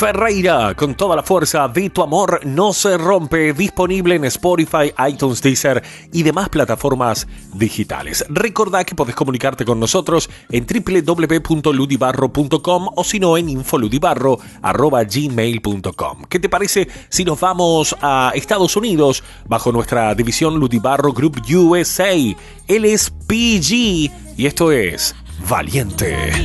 Ferreira, con toda la fuerza de tu amor no se rompe, disponible en Spotify, iTunes, Deezer y demás plataformas digitales. Recordá que podés comunicarte con nosotros en www.ludibarro.com o si no en infoludibarro@gmail.com. ¿Qué te parece si nos vamos a Estados Unidos bajo nuestra división Ludibarro Group USA? Él es PG y esto es Valiente.